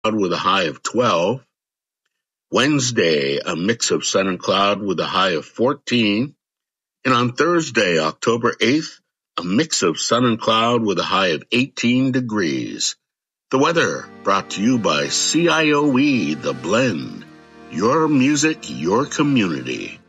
with a high of 12. Wednesday, a mix of sun and cloud with a high of 14. And on Thursday, October 8th, a mix of sun and cloud with a high of 18 degrees. The weather brought to you by CIOE The Blend. Your music, your community.